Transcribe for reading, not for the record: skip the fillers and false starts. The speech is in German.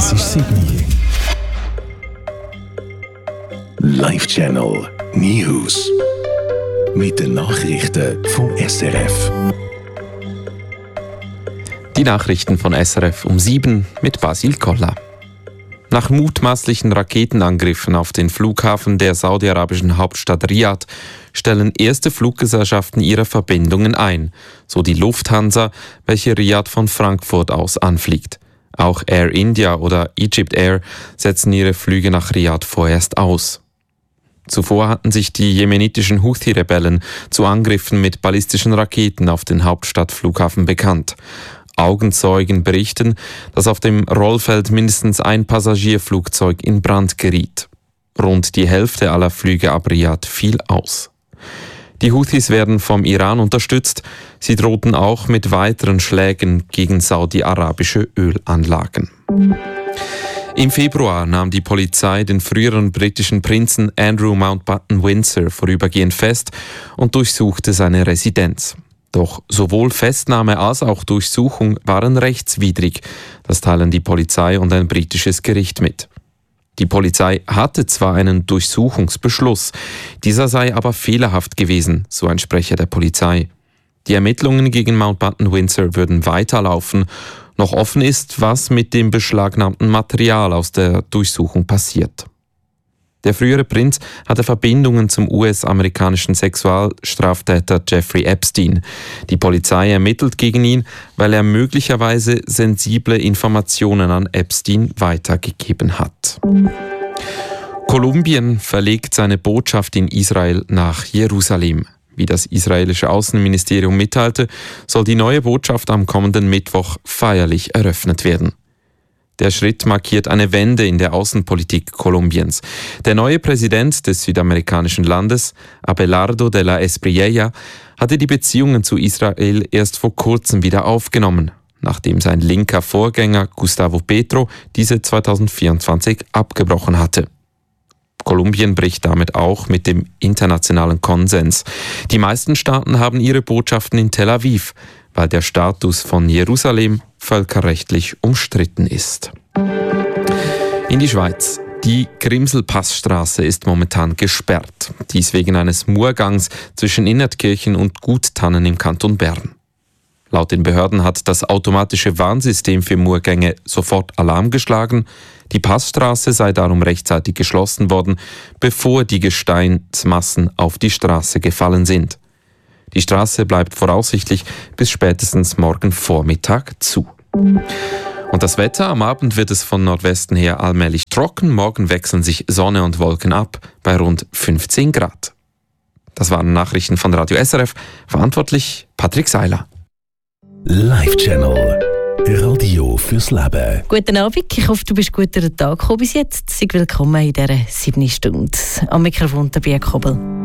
Es ist 7 Uhr. Live Channel News. Mit den Nachrichten vom SRF. Die Nachrichten von SRF um 7 mit Basil Koller. Nach mutmaßlichen Raketenangriffen auf den Flughafen der saudi-arabischen Hauptstadt Riad stellen erste Fluggesellschaften ihre Verbindungen ein, so die Lufthansa, welche Riad von Frankfurt aus anfliegt. Auch Air India oder Egypt Air setzen ihre Flüge nach Riad vorerst aus. Zuvor hatten sich die jemenitischen Houthi-Rebellen zu Angriffen mit ballistischen Raketen auf den Hauptstadtflughafen bekannt. Augenzeugen berichten, dass auf dem Rollfeld mindestens ein Passagierflugzeug in Brand geriet. Rund die Hälfte aller Flüge ab Riad fiel aus. Die Houthis werden vom Iran unterstützt. Sie drohten auch mit weiteren Schlägen gegen saudi-arabische Ölanlagen. Im Februar nahm die Polizei den früheren britischen Prinzen Andrew Mountbatten-Windsor vorübergehend fest und durchsuchte seine Residenz. Doch sowohl Festnahme als auch Durchsuchung waren rechtswidrig. Das teilen die Polizei und ein britisches Gericht mit. Die Polizei hatte zwar einen Durchsuchungsbeschluss, dieser sei aber fehlerhaft gewesen, so ein Sprecher der Polizei. Die Ermittlungen gegen Mountbatten-Windsor würden weiterlaufen. Noch offen ist, was mit dem beschlagnahmten Material aus der Durchsuchung passiert. Der frühere Prinz hatte Verbindungen zum US-amerikanischen Sexualstraftäter Jeffrey Epstein. Die Polizei ermittelt gegen ihn, weil er möglicherweise sensible Informationen an Epstein weitergegeben hat. Kolumbien verlegt seine Botschaft in Israel nach Jerusalem. Wie das israelische Außenministerium mitteilte, soll die neue Botschaft am kommenden Mittwoch feierlich eröffnet werden. Der Schritt markiert eine Wende in der Außenpolitik Kolumbiens. Der neue Präsident des südamerikanischen Landes, Abelardo de la Espriella, hatte die Beziehungen zu Israel erst vor kurzem wieder aufgenommen, nachdem sein linker Vorgänger Gustavo Petro diese 2024 abgebrochen hatte. Kolumbien bricht damit auch mit dem internationalen Konsens. Die meisten Staaten haben ihre Botschaften in Tel Aviv, weil der Status von Jerusalem völkerrechtlich umstritten ist. In die Schweiz. Die Grimselpassstraße ist momentan gesperrt. Dies wegen eines Murgangs zwischen Innertkirchen und Guttannen im Kanton Bern. Laut den Behörden hat das automatische Warnsystem für Murgänge sofort Alarm geschlagen. Die Passstraße sei darum rechtzeitig geschlossen worden, bevor die Gesteinsmassen auf die Straße gefallen sind. Die Straße bleibt voraussichtlich bis spätestens morgen Vormittag zu. Und das Wetter: Am Abend wird es von Nordwesten her allmählich trocken. Morgen wechseln sich Sonne und Wolken ab bei rund 15 Grad. Das waren Nachrichten von Radio SRF. Verantwortlich Patrick Seiler. Live Channel. Radio fürs Leben. Guten Abend, ich hoffe, du bist gut durch den Tag gekommen bis jetzt. Sei willkommen in dieser 7. Stunde. Am Mikrofon der Bia Kobel.